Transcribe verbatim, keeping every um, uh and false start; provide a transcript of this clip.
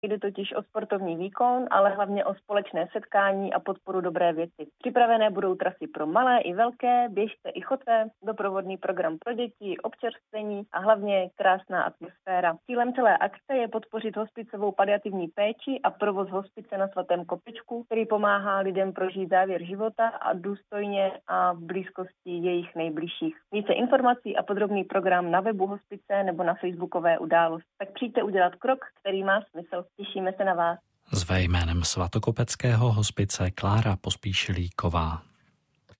Jde totiž o sportovní výkon, ale hlavně o společné setkání a podporu dobré věci. Připravené budou trasy pro malé i velké, běžce i chodce, doprovodný program pro děti, občerstvení a hlavně krásná atmosféra. Cílem celé akce je podpořit hospicovou paliativní péči a provoz hospice na Svatém Kopečku, který pomáhá lidem prožít závěr života a důstojně a v blízkosti jejich nejbližších. Více informací a podrobný program na webu hospice nebo na facebookové události. Tak přijďte udělat krok, který má smysl. Těšíme se na vás. Zve jménem svatokopeckého hospice Klára Pospíšilíková.